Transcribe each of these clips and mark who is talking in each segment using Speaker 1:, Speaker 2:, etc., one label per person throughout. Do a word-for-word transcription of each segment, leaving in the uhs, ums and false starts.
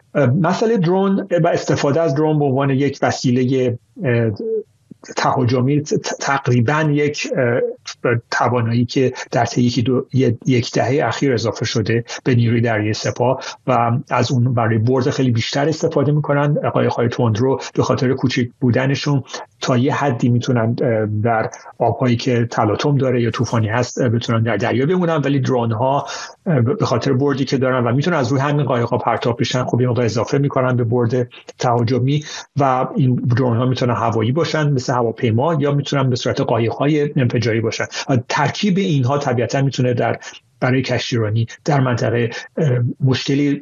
Speaker 1: مسئله درون و استفاده از درون به عنوان یک وسیله تهاجمی تقریبا یک توانایی که در طی یکی دو یک دهه اخیر اضافه شده به نیروی دریایی سپاه و از اون برای برد خیلی بیشتر استفاده میکنن. قایق‌های تندرو به خاطر کوچک بودنشون تا یه حدی میتونن در آب‌هایی که تلاطم داره یا طوفانی هست بتونن در دریا بمونن، ولی درون ها به خاطر بردی که دارن و میتونن از روی همین قایق‌ها پرتاب بشن، خب این اضافه میکنن به برد تهاجمی و این درون ها میتونن هوایی باشن مثل هواپیما یا میتونن به صورت قایق‌های انفجاری باشن. ترکیب اینها طبیعتا میتونه در برای کشتیرانی در منطقه مشکلی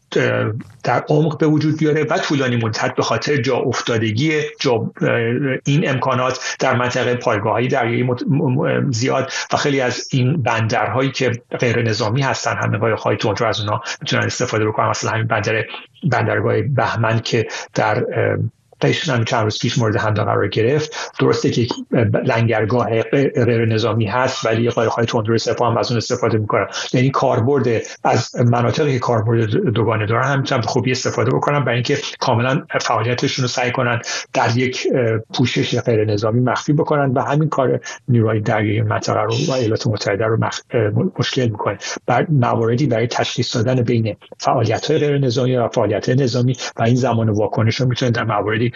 Speaker 1: در عمق به وجود بیاره و طولانی مدت به خاطر جا افتادگی جا این امکانات در منطقه پایگاه‌های دریایی زیاد و خیلی از این بندرهایی که غیر نظامی هستن، همه قایق‌های تندرو از اونها میتونن استفاده بکنن. مثلا همین بندر بندرگاه بهمن که در پیشنهاد چند روز پیش مورد حمله قرار گرفت، درسته که لنگرگاه غیر نظامی هست ولی قایق‌های تندرو سپاه هم از اون استفاده میکنن. یعنی کاربرد از مناطقی که کاربرد دوگانه دارن هم میتونن به خوبی استفاده بکنن برای اینکه کاملا فعالیتشون رو سعی کنن در یک پوشش غیر نظامی مخفی بکنن و همین کار نیروهای دریایی منطقه رو و ایالات متحده رو مخ... مشکل میکنه. بر مواردی برای تشخیص دادن بین فعالیت‌های غیر نظامی و فعالیت‌های نظامی و این زمان واکنش رو میتونن در مواردی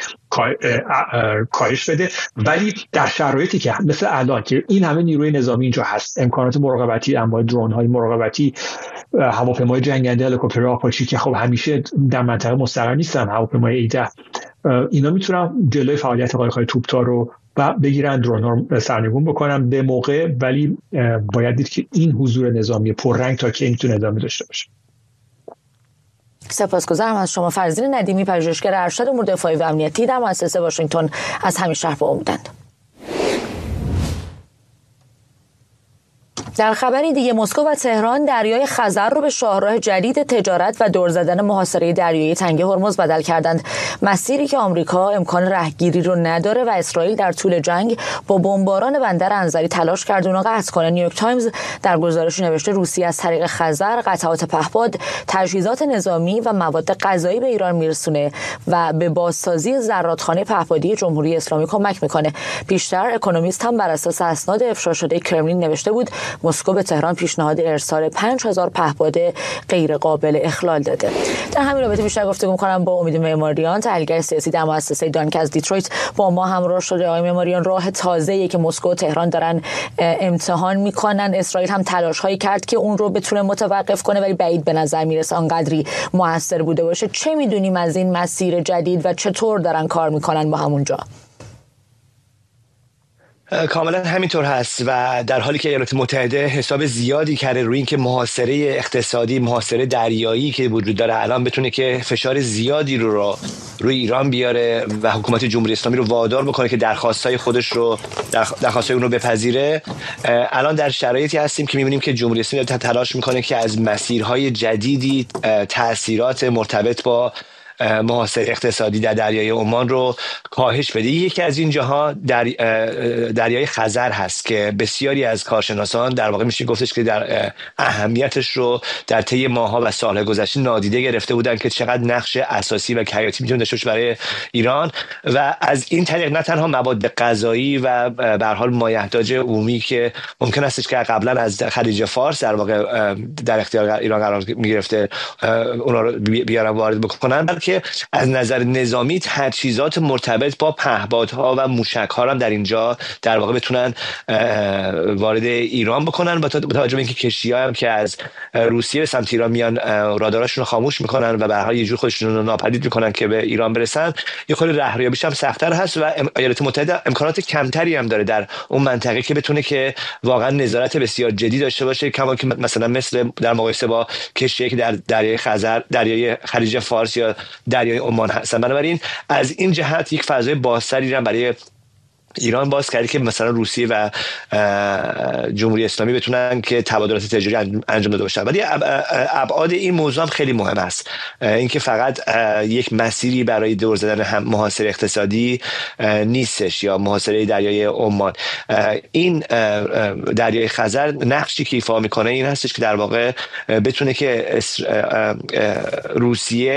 Speaker 1: کاهش بده. ولی در شرایطی که مثل الان که این همه نیروی نظامی اینجا هست، امکانات مراقبتی، انواع درون های مراقبتی، هواپیمای جنگنده، هلیکوپتر آپاچی که خب همیشه در منطقه مستقر نیستن، هواپیمای ایده، اینا میتونن جلوی فعالیت قایق‌های توپ‌تار رو و بگیرن، درون ها سرنگون بکنن به موقع. ولی باید دید که این حضور نظامی پررنگ تا که میتونه ادامه داشته باشه.
Speaker 2: سپاسگزارم از شما. فرزین ندیمی، پژوهشگر ارشد امور دفاعی و امنیتی در مؤسسه واشنگتن، از همین شهر با ما بودند. در خبری دیگه، مسکو و تهران دریای خزر رو به شاهراه جدید تجارت و دور زدن محاصره دریایی تنگه هرمز بدل کردند. مسیری که آمریکا امکان رهگیری رو نداره و اسرائیل در طول جنگ با بمباران بندر انزلی تلاش کرد اون رو قطع کنه. نیویورک تایمز در گزارشی نوشته روسیه از طریق خزر قطعات پهپاد، تجهیزات نظامی و مواد غذایی به ایران میرسونه و به بازسازی زرادخانه پهپادی جمهوری اسلامی کمک میکنه. پیشتر اکونومیست هم بر اساس اسناد افشا شده کرملین نوشته بود مسکو به تهران پیشنهاد ارسال پنج هزار پهپاد غیر قابل اخلال داده. در همین رابطه بیشتر گفتگو می‌کنم با امید معماریان، تحلیلگر سیاسی در مؤسسه دانک از دیترویت. با ما همراه شده. آقای معماریان، راه تازه‌ای که مسکو و تهران دارن امتحان میکنن، اسرائیل هم تلاش‌هایی کرد که اون رو بتونه متوقف کنه ولی بعید به نظر میرسه آنقدری موثر بوده باشه. چه میدونیم از این مسیر جدید و چطور دارن کار میکنن با همونجا؟
Speaker 3: کاملا همینطور هست و در حالی که ایالات متحده حساب زیادی کرده روی اینکه محاصره اقتصادی، محاصره دریایی که وجود داره الان بتونه که فشار زیادی رو, رو روی ایران بیاره و حکومت جمهوری اسلامی رو وادار بکنه که درخواستای خودش رو درخواستای اون رو بپذیره، الان در شرایطی هستیم که می‌بینیم که جمهوری اسلامی تلاش میکنه که از مسیرهای جدیدی تأثیرات مرتبط با محاصره اقتصادی در دریای عمان رو کاهش بده. یکی از این جاها در دریای خزر هست که بسیاری از کارشناسان در واقع میشه گفتش که در اهمیتش رو در طی ماه‌ها و سال‌های گذشته نادیده گرفته بودن که چقدر نقش اساسی و حیاتی میتونه داشته باشه برای ایران و از این طریق نه تنها مواد غذایی و به هر حال مایحتاج عمومی که ممکن است که قبلا از خلیج فارس در واقع در اختیار ایران قرار می‌گرفته اونا رو بیارن وارد بکنن، که از نظر نظامی تجهیزات مرتبط با پهپادها و موشک‌ها هم در اینجا در واقع بتونن وارد ایران بکنن. با توجه به اینکه کشتی‌ها هم که از روسیه به سمت ایران میان راداراشون رو خاموش میکنن و به هر حال یه جور خودشون رو ناپدید میکنن که به ایران برسن، یه خورده رهرویابیش هم سخت‌تر هست و ایالات متحده امکانات کمتری هم داره در اون منطقه که بتونه که واقعا نظارت بسیار جدی داشته باشه، کما که مثلا مثل در مقایسه با کشتی‌ای که در دریای خزر، دریای خلیج فارس یا دریای عمان هستن. بنابراین از این جهت یک فضای بازتری رو برای ایران باز کرده که مثلا روسیه و جمهوری اسلامی بتونن که تبادلات تجاری انجام داده باشن. ولی ابعاد این موضوع هم خیلی مهم است، اینکه فقط یک مسیری برای دور زدن محاصره اقتصادی نیستش یا محاصره دریای عمان. این دریای خزر نقشی که ایفا میکنه این هستش که در واقع بتونه که روسیه